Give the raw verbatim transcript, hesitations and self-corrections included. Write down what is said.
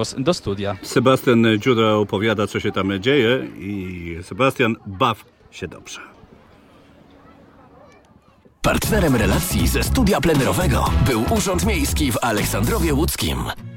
do studia. Sebastian Dziura opowiada, co się tam dzieje i Sebastian, baw się dobrze. Partnerem relacji ze studia plenerowego był Urząd Miejski w Aleksandrowie Łódzkim.